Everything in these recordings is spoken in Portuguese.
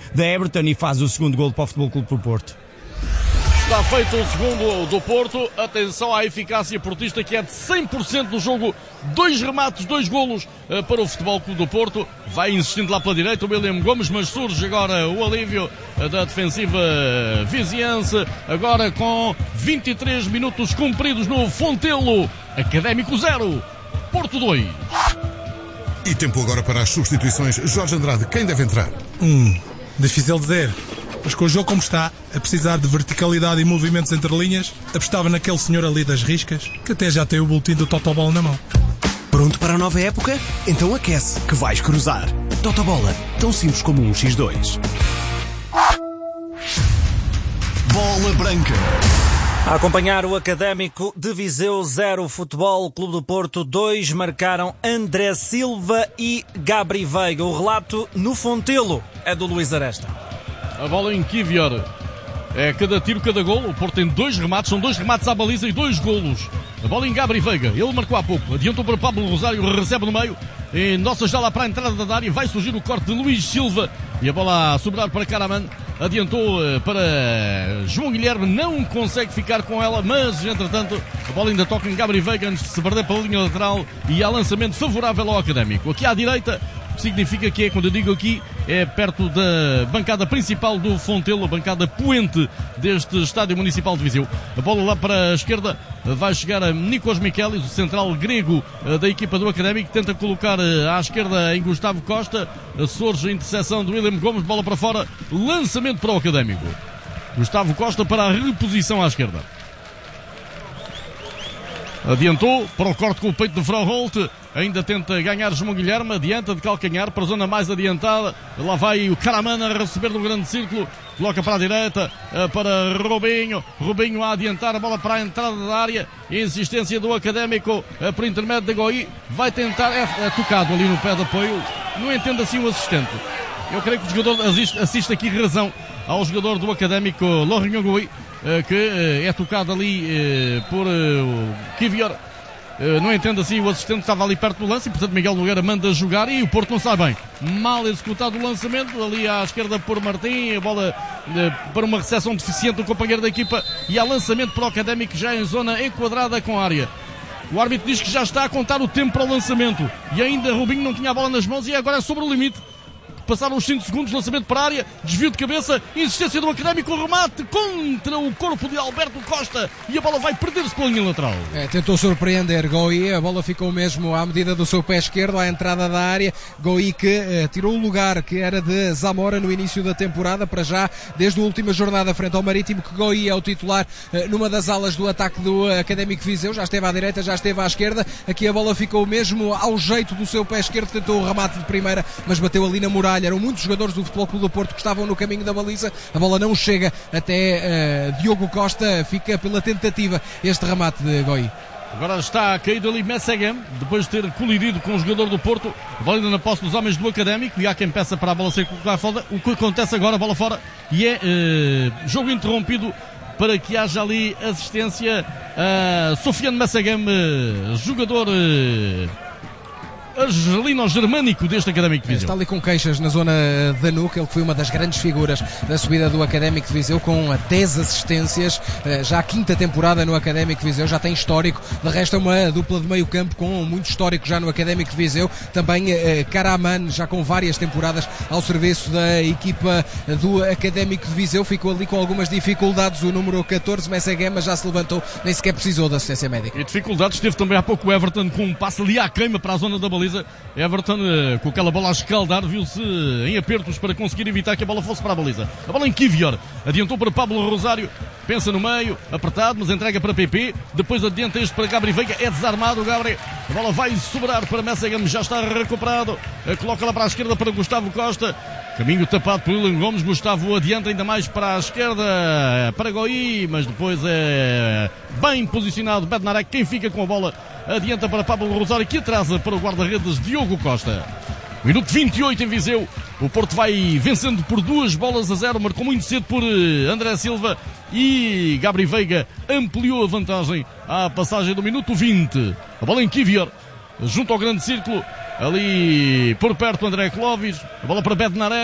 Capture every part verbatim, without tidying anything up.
da Everton e faz o segundo golo para o Futebol Clube do Porto. Está feito o segundo do Porto. Atenção à eficácia portista, que é de cem por cento do jogo. Dois remates, dois golos uh, para o Futebol Clube do Porto. Vai insistindo lá pela direita o William Gomes, mas surge agora o alívio uh, da defensiva viziense. Agora com vinte e três minutos cumpridos no Fontelo. Académico zero, Porto dois. E tempo agora para as substituições. Jorge Andrade, quem deve entrar? Hum, difícil dizer. Mas com o jogo como está, a precisar de verticalidade e movimentos entre linhas, apostava naquele senhor ali das riscas, que até já tem o boletim do Totobola na mão. Pronto para a nova época? Então aquece, que vais cruzar. Totobola, tão simples como um xis dois. Bola Branca. A acompanhar o Académico de Viseu zero, Futebol Clube do Porto dois, marcaram André Silva e Gabri Veiga. O relato no Fontelo é do Luís Aresta. A bola em Kivior. É cada tiro, cada golo. O Porto tem dois remates, são dois remates à baliza e dois golos. A bola em Gabri Veiga. Ele marcou há pouco. Adiantou para Pablo Rosário, recebe no meio. E nossa já lá para a entrada da área. Vai surgir o corte de Luís Silva. E a bola a sobrar para Karaman. Adiantou para João Guilherme. Não consegue ficar com ela, mas entretanto a bola ainda toca em Gabri Veiga antes de se perder pela linha lateral. E há lançamento favorável ao Académico. Aqui à direita. Significa que é, quando eu digo aqui, é perto da bancada principal do Fontelo, a bancada poente deste Estádio Municipal de Viseu. A bola lá para a esquerda vai chegar a Nikos Mikelis, o central grego da equipa do Académico, tenta colocar à esquerda em Gustavo Costa, surge a interseção do William Gomes, bola para fora, lançamento para o Académico. Gustavo Costa para a reposição à esquerda. Adiantou para o corte com o peito do Frauholt. Ainda tenta ganhar João Guilherme. Adianta de calcanhar para a zona mais adiantada. Lá vai o Karaman a receber no grande círculo. Coloca para a direita para Robinho. Robinho a adiantar a bola para a entrada da área. Insistência do Académico por intermédio de Goi. Vai tentar. É, é tocado ali no pé de apoio. Não entendo assim o assistente. Eu creio que o jogador assiste, assiste aqui razão ao jogador do Académico, Lorignon Goi, que é tocado ali por Kivior. Não entendo assim o assistente, estava ali perto do lance e portanto Miguel Nogueira manda jogar e o Porto não sai bem. Mal executado o lançamento, ali à esquerda por Martim, a bola para uma recepção deficiente do companheiro da equipa e há lançamento para o Académico já em zona enquadrada com a área. O árbitro diz que já está a contar o tempo para o lançamento e ainda Rubinho não tinha a bola nas mãos e agora é sobre o limite. Passaram os cinco segundos, lançamento para a área, desvio de cabeça, insistência do Académico, remate contra o corpo de Alberto Costa e a bola vai perder-se pela linha lateral. É, tentou surpreender Goi, a bola ficou mesmo à medida do seu pé esquerdo, à entrada da área. Goi que eh, tirou o lugar que era de Zamora no início da temporada, para já, desde a última jornada frente ao Marítimo, que Goi é o titular eh, numa das alas do ataque do Académico Viseu, já esteve à direita, já esteve à esquerda, aqui a bola ficou mesmo ao jeito do seu pé esquerdo, tentou o remate de primeira, mas bateu ali na muralha. Eram muitos jogadores do Futebol Clube do Porto que estavam no caminho da baliza, a bola não chega até uh, Diogo Costa, fica pela tentativa este remate de Goi. Agora está caído ali Messegem, depois de ter colidido com o jogador do Porto, a bola ainda na posse dos homens do Académico e há quem peça para a bola ser colocada fora. O que acontece agora, a bola fora e é uh, jogo interrompido para que haja ali assistência a Sofiane Messegem, uh, jogador Uh, argelino-germânico deste Académico de Viseu. Está ali com queixas na zona da nuca, ele que foi uma das grandes figuras da subida do Académico de Viseu, com dez assistências, já a quinta temporada no Académico de Viseu, já tem histórico, de resto é uma dupla de meio campo com muito histórico já no Académico de Viseu, também eh, Karaman, já com várias temporadas ao serviço da equipa do Académico de Viseu, ficou ali com algumas dificuldades, o número catorze, Messegema, já se levantou, nem sequer precisou da assistência médica. E dificuldades teve também há pouco o Everton, com um passe ali à queima para a zona da baliza. Everton, com aquela bola a escaldar, viu-se em apertos para conseguir evitar que a bola fosse para a baliza. A bola em Kivior, adiantou para Pablo Rosário, pensa no meio, apertado, mas entrega para P P, depois adianta este para Gabri Veiga, é desarmado o Gabri, a bola vai sobrar para Messegem, já está recuperado, coloca lá para a esquerda para Gustavo Costa, caminho tapado por William Gomes, Gustavo adianta ainda mais para a esquerda, para Goi, mas depois é bem posicionado Bednarek, quem fica com a bola, adianta para Pablo Rosário, que atrasa para o guarda-redes Diogo Costa. Minuto vinte e oito em Viseu, o Porto vai vencendo por duas bolas a zero, marcou muito cedo por André Silva e Gabri Veiga ampliou a vantagem à passagem do minuto vinte. A bola em Kivior, junto ao grande círculo, ali por perto André Clovis, a bola para Bednarek,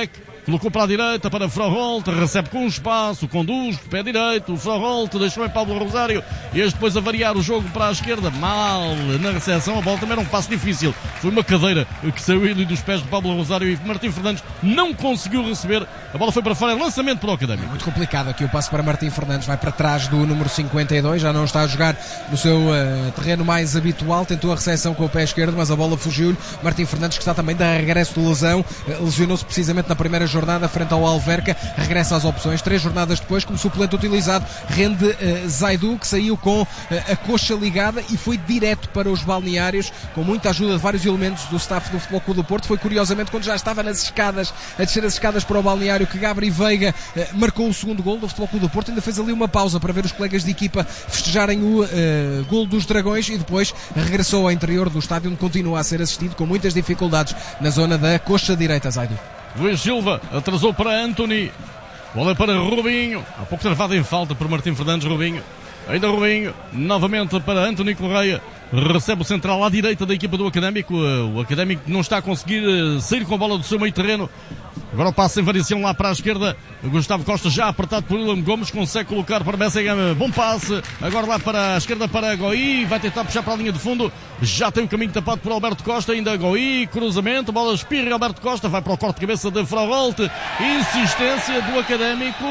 colocou para a direita para Froholt, recebe com espaço, conduz, pé direito, Froholt deixou em Pablo Rosário, e este depois a variar o jogo para a esquerda, mal na recepção, a bola também era um passo difícil, foi uma cadeira que saiu ali dos pés de Pablo Rosário e Martim Fernandes não conseguiu receber, a bola foi para fora, lançamento para o Académico. Muito complicado aqui o passo para Martim Fernandes, vai para trás do número cinquenta e dois, já não está a jogar no seu uh, terreno mais habitual, tentou a recepção com o pé esquerdo, mas a bola fugiu-lhe. Martim Fernandes, que está também de regresso de lesão, uh, lesionou-se precisamente na primeira jornada frente ao Alverca, regressa às opções, três jornadas depois, como suplente utilizado, rende uh, Zaidu, que saiu com uh, a coxa ligada e foi direto para os balneários, com muita ajuda de vários elementos do staff do Futebol Clube do Porto. Foi curiosamente quando já estava nas escadas, a descer as escadas para o balneário, que Gabri Veiga uh, marcou o segundo gol do Futebol Clube do Porto, ainda fez ali uma pausa para ver os colegas de equipa festejarem o uh, gol dos Dragões e depois regressou ao interior do estádio, onde continua a ser assistido com muitas dificuldades na zona da coxa direita. Zaidu. Luís Silva atrasou para Anthony, bola para Rubinho, há pouco travado em falta por Martim Fernandes. Rubinho, ainda Rubinho, novamente para Anthony Correia, recebe o central à direita da equipa do Académico, o Académico não está a conseguir sair com a bola do seu meio terreno. Agora o passe em variação lá para a esquerda, Gustavo Costa já apertado por William Gomes, consegue colocar para Messegam, bom passe, agora lá para a esquerda para Goi, vai tentar puxar para a linha de fundo, já tem o caminho tapado por Alberto Costa, ainda Goi, cruzamento, bola espirra, Alberto Costa vai para o corte de cabeça de Froholt, insistência do Académico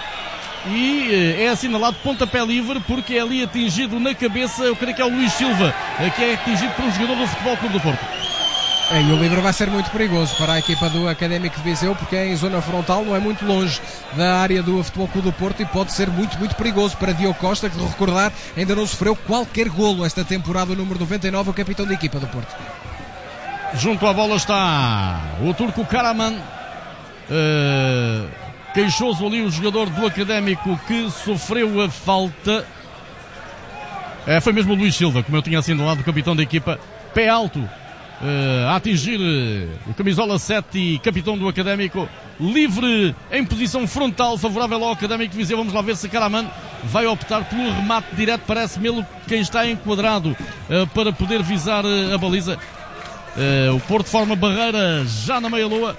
e é assinalado pontapé livre porque é ali atingido na cabeça, eu creio que é o Luís Silva, que é atingido por um jogador do Futebol Clube do Porto. É, e o livre vai ser muito perigoso para a equipa do Académico de Viseu, porque é em zona frontal, não é muito longe da área do Futebol Clube do Porto, e pode ser muito, muito perigoso para Diogo Costa, que, de recordar, ainda não sofreu qualquer golo esta temporada, o número noventa e nove, o capitão da equipa do Porto. Junto à bola está o turco Karaman, uh, queixoso ali o jogador do Académico que sofreu a falta. É, foi mesmo o Luís Silva, como eu tinha assinalado, o capitão da equipa, pé alto. Uh, a atingir uh, o camisola sete e capitão do Académico, livre em posição frontal, favorável ao Académico de Viseu. Vamos lá ver se Karaman vai optar pelo remate direto, parece-me ele quem está enquadrado uh, para poder visar uh, a baliza. Uh, o Porto forma barreira já na meia-lua.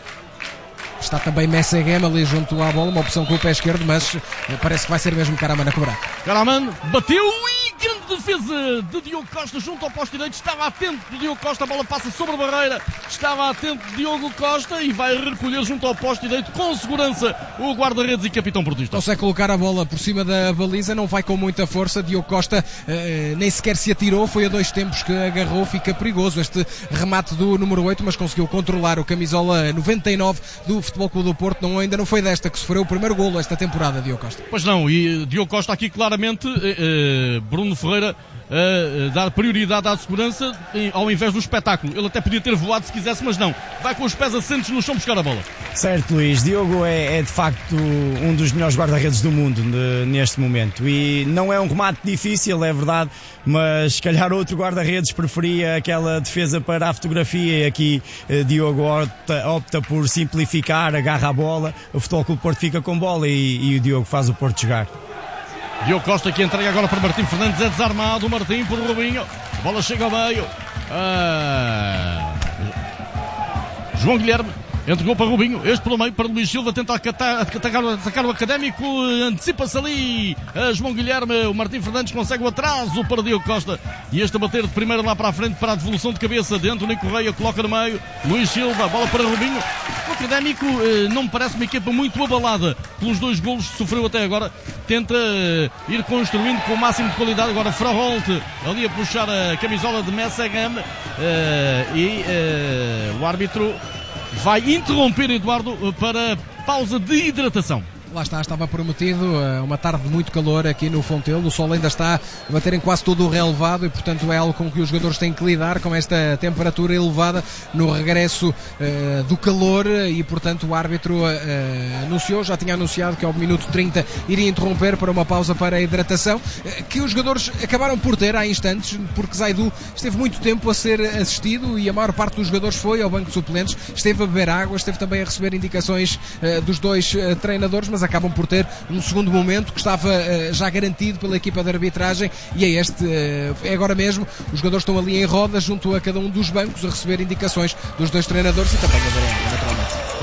Está também Messegam ali junto à bola, uma opção com o pé esquerdo, mas uh, parece que vai ser mesmo Karaman a cobrar. Karaman bateu e grande defesa de Diogo Costa junto ao posto direito. Estava atento de Diogo Costa, a bola passa sobre a barreira. Estava atento de Diogo Costa e vai recolher junto ao posto direito com segurança o guarda-redes e capitão portista. Consegue colocar a bola por cima da baliza, não vai com muita força. Diogo Costa uh, nem sequer se atirou, foi a dois tempos que agarrou. Fica perigoso este remate do número oito, mas conseguiu controlar o camisola noventa e nove do Futebol Clube do Porto. Não, ainda não foi desta que sofreu o primeiro golo esta temporada, Diogo Costa. Pois não, e Diogo Costa aqui claramente, uh, uh, Bruno Ferreira a dar prioridade à segurança ao invés do espetáculo. Ele até podia ter voado se quisesse, mas não. Vai com os pés assentes no chão buscar a bola. Certo, Luís. Diogo é, é de facto um dos melhores guarda-redes do mundo de, neste momento. E não é um remate difícil, é verdade, mas se calhar outro guarda-redes preferia aquela defesa para a fotografia. E aqui eh, Diogo opta, opta por simplificar, agarra a bola, o Futebol Clube do Porto fica com bola e, e o Diogo faz o Porto jogar. Diogo Costa que entrega agora para Martim Fernandes, é desarmado, Martim por Rubinho, a bola chega ao meio, ah... João Guilherme entregou para Rubinho, este pelo meio para Luís Silva, tenta atacar, atacar, atacar o Académico, antecipa-se ali a João Guilherme, o Martim Fernandes consegue o atraso para Diogo Costa e este a bater de primeira lá para a frente para a devolução de cabeça de Anthony Correia, coloca no meio, Luís Silva, bola para Rubinho. O Académico eh, não me parece uma equipa muito abalada pelos dois golos que sofreu até agora, tenta eh, ir construindo com o máximo de qualidade. Agora Froholt ali a puxar a camisola de Messegam eh, e eh, o árbitro vai interromper, Eduardo, para pausa de hidratação. Lá está, estava prometido uma tarde de muito calor aqui no Fontelo, o sol ainda está a bater em quase todo o relevado e portanto é algo com que os jogadores têm que lidar, com esta temperatura elevada no regresso uh, do calor e portanto o árbitro uh, anunciou, já tinha anunciado que ao minuto trinta iria interromper para uma pausa para a hidratação, uh, que os jogadores acabaram por ter há instantes, porque Zaidu esteve muito tempo a ser assistido e a maior parte dos jogadores foi ao banco de suplentes, esteve a beber água, esteve também a receber indicações uh, dos dois uh, treinadores, mas acabam por ter um segundo momento que estava uh, já garantido pela equipa de arbitragem e é este, uh, é agora mesmo, os jogadores estão ali em roda junto a cada um dos bancos a receber indicações dos dois treinadores e também a verem, naturalmente.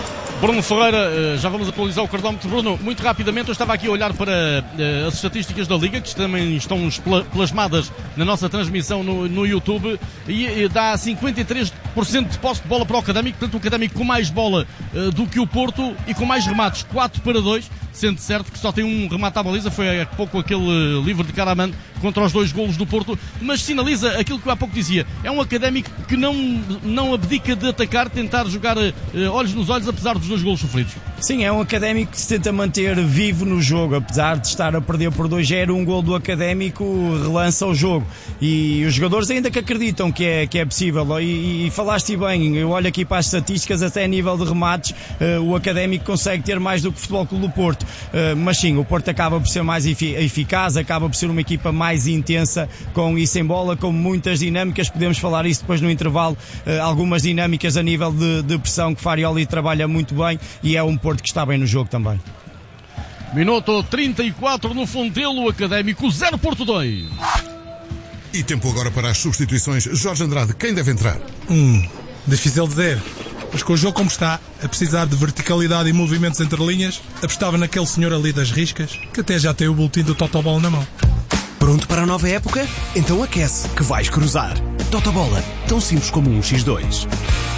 Bruno Ferreira, já vamos atualizar o cronómetro. Bruno, muito rapidamente, eu estava aqui a olhar para as estatísticas da Liga, que também estão plasmadas na nossa transmissão no, no YouTube, e dá cinquenta e três por cento de posse de bola para o Académico, portanto o Académico com mais bola do que o Porto e com mais remates, quatro para dois, sendo certo que só tem um remate à baliza, foi há pouco aquele livre de Karaman contra os dois golos do Porto, mas sinaliza aquilo que eu há pouco dizia, é um Académico que não, não abdica de atacar, tentar jogar uh, olhos nos olhos, apesar dos dois golos sofridos. Sim, é um Académico que se tenta manter vivo no jogo, apesar de estar a perder por dois a zero, um gol do Académico relança o jogo, e os jogadores ainda que acreditam que é, que é possível, e, e falaste bem, eu olho aqui para as estatísticas, até a nível de remates, uh, o Académico consegue ter mais do que o Futebol Clube do Porto, uh, mas sim, o Porto acaba por ser mais eficaz, acaba por ser uma equipa mais intensa com isso em bola, com muitas dinâmicas, podemos falar isso depois no intervalo, uh, algumas dinâmicas a nível de, de pressão que Farioli trabalha muito bem, e é um Porto que está bem no jogo também. Minuto trinta e quatro no Fontelo, Académico zero, Porto dois. E tempo agora para as substituições. Jorge Andrade, quem deve entrar? Hum, difícil dizer. Mas com o jogo como está, a precisar de verticalidade e movimentos entre linhas, apostava naquele senhor ali das riscas, que até já tem o boletim do Totobola na mão. Pronto para a nova época? Então aquece, que vais cruzar. Totobola, tão simples como um xis dois.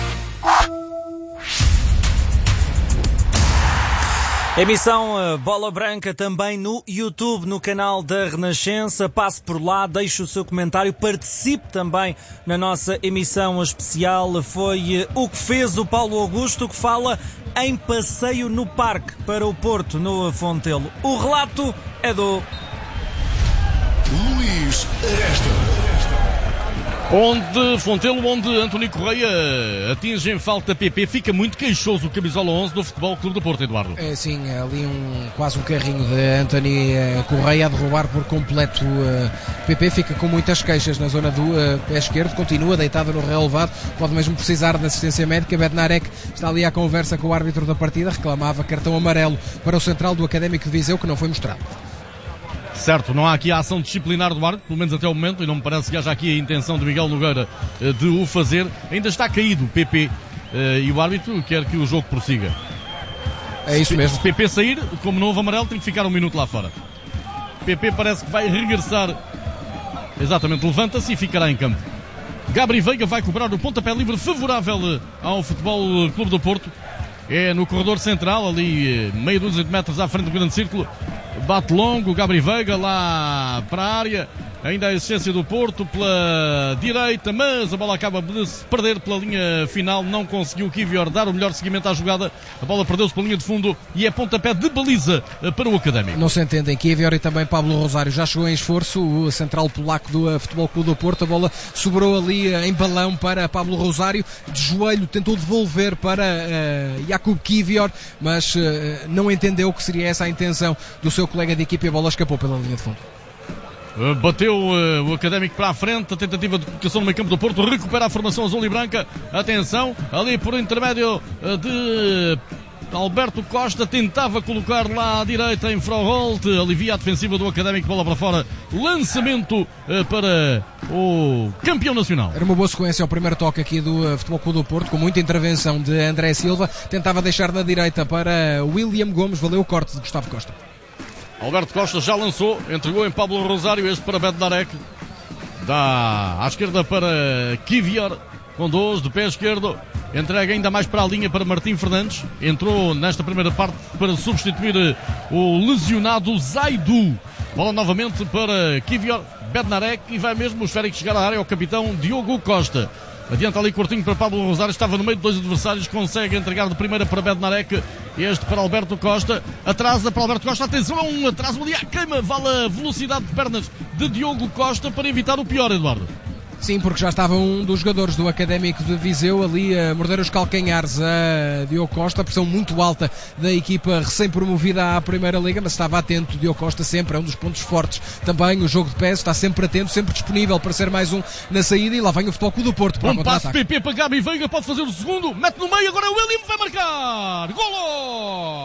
Emissão Bola Branca também no YouTube, no canal da Renascença. Passe por lá, deixe o seu comentário, participe também na nossa emissão especial. Foi o que fez o Paulo Augusto, que fala em passeio no parque para o Porto, no Fontelo. O relato é do Luís Aresta. Onde Fontelo, onde António Correia atinge em falta P P, fica muito queixoso o camisola onze do Futebol Clube do Porto, Eduardo. É, sim, ali um, quase um carrinho de António Correia a derrubar por completo uh, P P, fica com muitas queixas na zona do uh, pé esquerdo, continua deitado no relevado, pode mesmo precisar de assistência médica. Bednarek está ali à conversa com o árbitro da partida, reclamava cartão amarelo para o central do Académico de Viseu, que não foi mostrado. Certo, não há aqui a ação disciplinar do árbitro, pelo menos até o momento, e não me parece que haja aqui a intenção de Miguel Nogueira de o fazer. Ainda está caído o P P e o árbitro quer que o jogo prossiga. É isso mesmo. Se P P sair, como não houve amarelo, tem que ficar um minuto lá fora. P P parece que vai regressar. Exatamente, levanta-se e ficará em campo. Gabri Veiga vai cobrar o pontapé livre favorável ao Futebol Clube do Porto. É no corredor central, ali meia dúzia de metros à frente do grande círculo. Bate longo, Gabri Veiga lá para a área, ainda a existência do Porto pela direita, mas a bola acaba de se perder pela linha final, não conseguiu o Kivior dar o melhor seguimento à jogada, a bola perdeu-se pela linha de fundo e é pontapé de baliza para o Académico. Não se entendem, Kivior e também Pablo Rosário já chegou em esforço, o central polaco do Futebol Clube do Porto, a bola sobrou ali em balão para Pablo Rosário, de joelho tentou devolver para uh, Jakub Kivior, mas uh, não entendeu que seria essa a intenção do seu colega de equipe e a bola escapou pela linha de fundo. Bateu uh, o Académico para a frente, a tentativa de colocação no meio campo do Porto, recupera a formação azul e branca, atenção, ali por intermédio uh, de Alberto Costa, tentava colocar lá à direita em Froholt, alivia a defensiva do Académico, bola para fora, lançamento uh, para o campeão nacional. Era uma boa sequência ao primeiro toque aqui do uh, Futebol Clube do Porto, com muita intervenção de André Silva, tentava deixar na direita para William Gomes, valeu o corte de Gustavo Costa. Alberto Costa já lançou, entregou em Pablo Rosário, este para Bednarek, dá à esquerda para Kivior, com dois de pé esquerdo, entrega ainda mais para a linha para Martim Fernandes, entrou nesta primeira parte para substituir o lesionado Zaidu, bola novamente para Kivior, Bednarek, e vai mesmo o esférico chegar à área ao capitão Diogo Costa. Adianta ali curtinho para Pablo Rosário, estava no meio de dois adversários, consegue entregar de primeira para Bednarek, este para Alberto Costa, atrasa para Alberto Costa, atenção, é um atraso ali à queima, vale a velocidade de pernas de Diogo Costa para evitar o pior, Eduardo. Sim, porque já estava um dos jogadores do Académico de Viseu ali a morder os calcanhares a Diogo Costa, pressão muito alta da equipa recém-promovida à Primeira Liga, mas estava atento. Diogo Costa sempre é um dos pontos fortes também, o jogo de pés, está sempre atento, sempre disponível para ser mais um na saída, e lá vem o Futebol Clube do Porto para um passe P P para Gabi Veiga, pode fazer o segundo, mete no meio, agora o William vai marcar, golo!